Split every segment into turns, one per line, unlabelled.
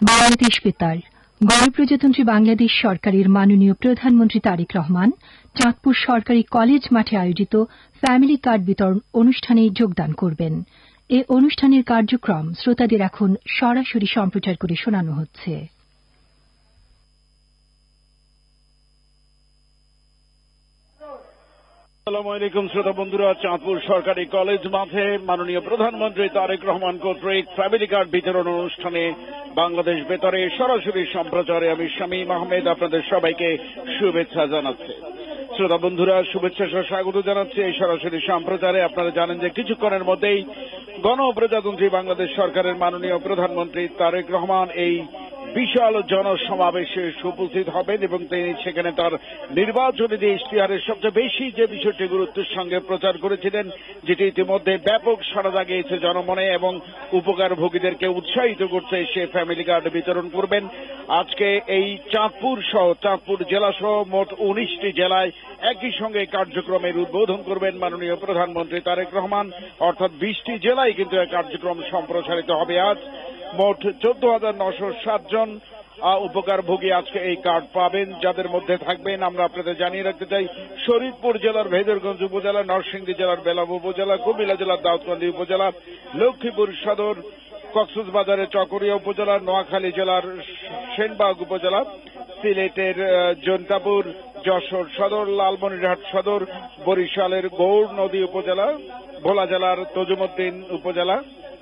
বাংলাদেশ বেতার গণপ্রজাতন্ত্রী বাংলাদেশ সরকারের মাননীয় প্রধানমন্ত্রী তারেক রহমান চাঁদপুর সরকারি কলেজ মাঠে আয়োজিত ফ্যামিলি কার্ড বিতরণ অনুষ্ঠানে যোগদান করবেন। এ অনুষ্ঠানের কার্যক্রম শ্রোতাদের এখন সরাসরি সম্প্রচার করে শোনানো হচ্ছে।
আসসালামু আলাইকুম শ্রোতা বন্ধুরা, চাঁদপুর সরকারি কলেজ মাঠে মাননীয় প্রধানমন্ত্রী তারেক রহমান কর্তৃক ফ্যামিলি কার্ড বিতরণ অনুষ্ঠানে বাংলাদেশ বেতারে সরাসরি সম্প্রচারে আমি শামীম আহমেদ আপনাদের সবাইকে শুভেচ্ছা জানাচ্ছি। শ্রোতা বন্ধুরা, শুভেচ্ছা সহ স্বাগত জানাচ্ছি এই সরাসরি সম্প্রচারে। আপনারা জানেন যে কিছুক্ষণের মধ্যেই গণপ্রজাতন্ত্রী বাংলাদেশ সরকারের মাননীয় প্রধানমন্ত্রী তারেক রহমান এই বিশাল জনসমাবেশে উপস্থিত হবেন এবং তিনি সেখানে তার নির্বাচনী যে ইশতেহারের সবচেয়ে বেশি যে বিষয়টি গুরুত্বের সঙ্গে প্রচার করেছিলেন, যেটি ইতিমধ্যে ব্যাপক সাড়া জাগিয়েছে জনমনে এবং উপকারভোগীদেরকে উৎসাহিত করছে, সে ফ্যামিলি কার্ড বিতরণ করবেন। আজকে এই চাঁদপুর জেলা সহ মোট 19টি জেলায় একই সঙ্গে কার্যক্রমের উদ্বোধন করবেন মাননীয় প্রধানমন্ত্রী তারেক রহমান। অর্থাৎ 20টি জেলায় কিন্তু এই কার্যক্রম সম্প্রসারিত হবে। আজ মোট 14,907 জন উপকারভোগী আজকে এই কার্ড পাবেন, যাদের মধ্যে থাকবেন আমরা আপনাদের জানিয়ে রাখতে চাই শরীয়তপুর জেলার ভেদরগঞ্জ উপজেলা, নরসিংদী জেলার বেলাব উপজেলা, কুমিল্লা জেলার দাউদকান্দি উপজেলা, লক্ষ্মীপুর সদর, কক্সবাজারের চকরিয়া উপজেলা, নোয়াখালী জেলার সেনবাগ উপজেলা, সিলেটের জৈন্তাপুর, যশোর সদর, লালমনিরহাট সদর, বরিশালের গৌড় নদী উপজেলা, ভোলা জেলার তজুমুদ্দিন উপজেলা,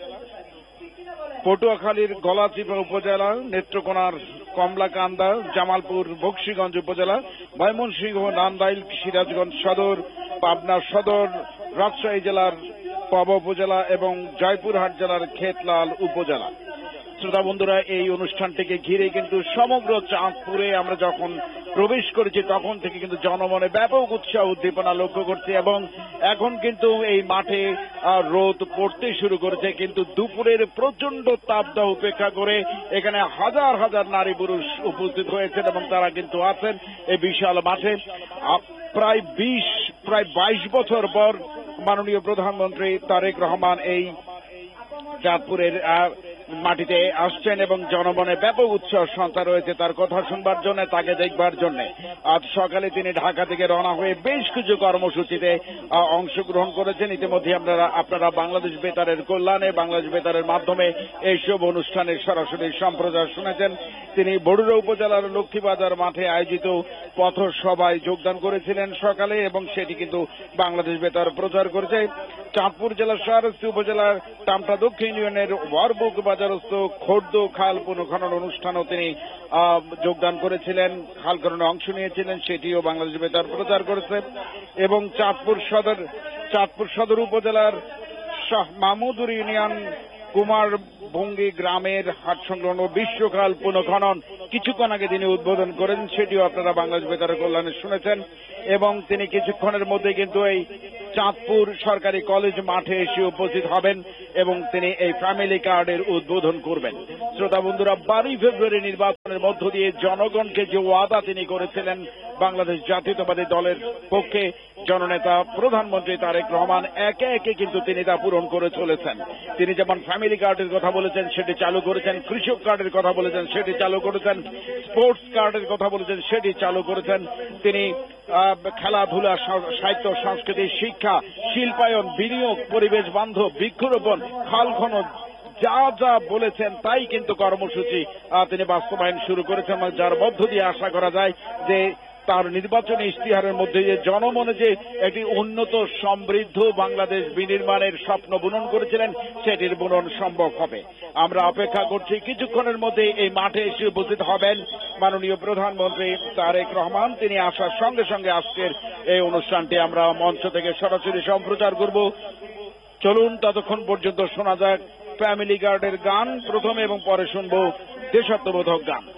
পটুয়াখালীর গলাচিপা উপজেলা, নেত্রকোনার কমলাকান্দা, জামালপুর বকশীগঞ্জ উপজেলা, ময়মনসিংহ, নান্দাইল, সিরাজগঞ্জ সদর, পাবনা সদর, রাজশাহী জেলার পাবা উপজেলা এবং জয়পুরহাট জেলার খেতলাল উপজেলা। শ্রোতা বন্ধুরা, এই অনুষ্ঠানটিকে ঘিরে কিন্তু সমগ্র চাঁদপুরে আমরা যখন প্রবেশ করেছি তখন থেকে কিন্তু জনমনে ব্যাপক উৎসাহ উদ্দীপনা লক্ষ্য করছি এবং এখন কিন্তু এই মাঠে রোদ পড়তে শুরু করেছে, কিন্তু দুপুরের প্রচন্ড তাপদাহ উপেক্ষা করে এখানে হাজার হাজার নারী পুরুষ উপস্থিত হয়েছেন এবং তারা কিন্তু আছেন এই বিশাল মাঠে। প্রায় 22 বছর পর মাননীয় প্রধানমন্ত্রী তারেক রহমান এই চাঁদপুরের মাটিতে আসছেন এবং জনমনে ব্যাপক উৎসাহ সঞ্চার রয়েছে তার কথা শুনবার জন্য, তাকে দেখবার জন্য। আজ সকালে তিনি ঢাকা থেকে রওনা হয়ে বেশ কিছু কর্মসূচিতে অংশগ্রহণ করেছেন। ইতিমধ্যে আপনারা বাংলাদেশ বেতারের কল্যাণে, বাংলাদেশ বেতারের মাধ্যমে এইসব অনুষ্ঠানের সরাসরি সম্প্রচার শুনেছেন। তিনি বড়ুরা উপজেলার লক্ষ্মীবাজার মাঠে আয়োজিত পথসভায় যোগদান করেছিলেন সকালে এবং সেটি কিন্তু বাংলাদেশ বেতার প্রচার করেছে। চাঁদপুর জেলার শাহরাস্তি উপজেলার টামটা দক্ষিণ ইউনিয়নের ওয়ারবুক বাজারস্থ খোর্দ খাল পুনঃখনন অনুষ্ঠানেও তিনি যোগদান করেছিলেন, খাল খননে অংশ নিয়েছিলেন, সেটিও বাংলাদেশ বেতার প্রচার করেছে। এবং চাঁদপুর সদর উপজেলার শাহ মাহমুদুর ইউনিয়ন কুমারভঙ্গি গ্রামের হাট সংলগ্ন বিশ্বখাল পুনঃখনন কিছুক্ষণ আগে তিনি উদ্বোধন করেন, সেটিও আপনারা বাংলাদেশ বেতারের কল্যাণে শুনেছেন। এবং তিনি কিছুক্ষণের মধ্যে কিন্তু এই চাঁদপুর সরকারি কলেজ মাঠে এসে উপস্থিত হবেন এবং তিনি এই ফ্যামিলি কার্ডের উদ্বোধন করবেন। শ্রোতা বন্ধুরা, 12 ফেব্রুয়ারি নির্বাচনের মধ্য দিয়ে জনগণকে যে ওয়াদা তিনি করেছিলেন বাংলাদেশ জাতীয়তাবাদী দলের পক্ষে জননেতা প্রধানমন্ত্রী তারেক রহমান, একে একে কিন্তু তিনি তা পূরণ করে চলেছেন। তিনি যেমন ফ্যামিলি কার্ডের কথা বলেছেন সেটি চালু করেছেন, কৃষক কার্ডের কথা বলেছেন সেটি চালু করেছেন, স্পোর্টস কার্ডের কথা বলেছেন সেটি চালু করেছেন। তিনি খেলাধুলা, সাহিত্য, সংস্কৃতি, শিক্ষা, শিল্পায়ন, বিনিয়োগ, পরিবেশ বান্ধব, বৃক্ষরোপণ, খাল খনন, যা যা বলেছেন তাই কিন্তু কর্মসূচি তিনি বাস্তবায়ন শুরু করেছেন, যার মধ্য দিয়ে আশা করা যায় যে তার নির্বাচনী ইশতেহারের মধ্যে যে জনমনে যে একটি উন্নত সমৃদ্ধ বাংলাদেশ বিনির্মাণের স্বপ্ন বুনন করেছিলেন সেটির বুনন সম্ভব হবে। আমরা অপেক্ষা করছি কিছুক্ষণের মধ্যে এই মাঠে এসে উপস্থিত হবেন মাননীয় প্রধানমন্ত্রী তারেক রহমান। তিনি আসার সঙ্গে সঙ্গে আজকের এই অনুষ্ঠানটি আমরা মঞ্চ থেকে সরাসরি সম্প্রচার করব। চলুন ততক্ষণ পর্যন্ত শোনা যাক ফ্যামিলি কার্ডের গান প্রথমে এবং পরে শুনবো দেশাত্মবোধক গান।